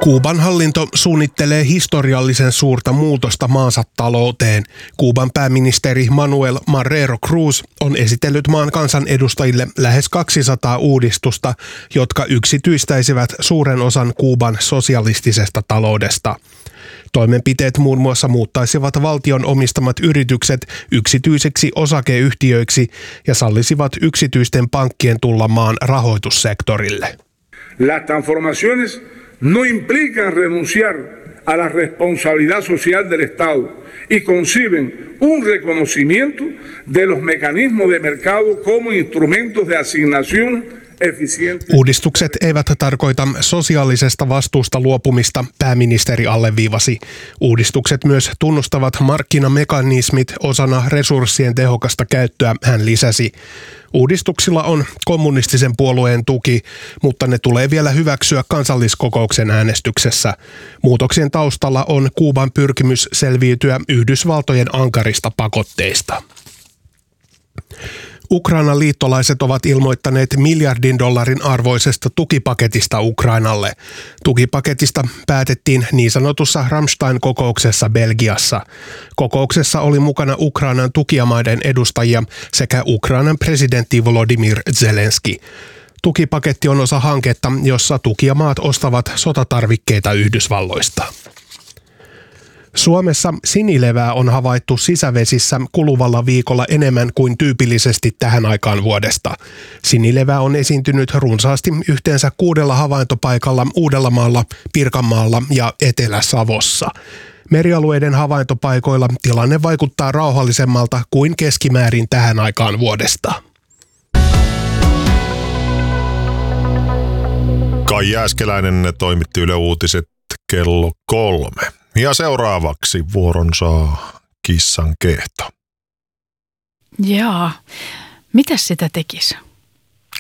Kuuban hallinto suunnittelee historiallisen suurta muutosta maansa talouteen. Kuuban pääministeri Manuel Marrero Cruz on esitellyt maan kansanedustajille lähes 200 uudistusta, jotka yksityistäisivät suuren osan Kuuban sosialistisesta taloudesta. Toimenpiteet muun muassa muuttaisivat valtion omistamat yritykset yksityisiksi osakeyhtiöiksi ja sallisivat yksityisten pankkien tulla maan rahoitussektorille. Las transformaciones no implican renunciar a la responsabilidad social del Estado y conciben un reconocimiento de los mecanismos de mercado como instrumentos de asignación eficiente. Uudistukset eivät tarkoita sosiaalisesta vastuusta luopumista, pääministeri alleviivasi. Uudistukset myös tunnustavat markkinamekanismit osana resurssien tehokasta käyttöä, hän lisäsi. Uudistuksilla on kommunistisen puolueen tuki, mutta ne tulee vielä hyväksyä kansalliskokouksen äänestyksessä. Muutoksien taustalla on Kuuban pyrkimys selviytyä Yhdysvaltojen ankarista pakotteista. Ukrainan liittolaiset ovat ilmoittaneet $1 miljardin arvoisesta tukipaketista Ukrainalle. Tukipaketista päätettiin niin sanotussa Ramstein-kokouksessa Belgiassa. Kokouksessa oli mukana Ukrainan tukijamaiden edustajia sekä Ukrainan presidentti Volodymyr Zelenski. Tukipaketti on osa hanketta, jossa tukijamaat ostavat sotatarvikkeita Yhdysvalloista. Suomessa sinilevää on havaittu sisävesissä kuluvalla viikolla enemmän kuin tyypillisesti tähän aikaan vuodesta. Sinilevää on esiintynyt runsaasti yhteensä 6 havaintopaikalla Uudellamaalla, Pirkanmaalla ja Etelä-Savossa. Merialueiden havaintopaikoilla tilanne vaikuttaa rauhallisemmalta kuin keskimäärin tähän aikaan vuodesta. Kai Jääskeläinen toimitti Yle Uutiset kello 3. Ja seuraavaksi vuoron saa Kissan Kehto. Jaa, mitäs sitä tekisi?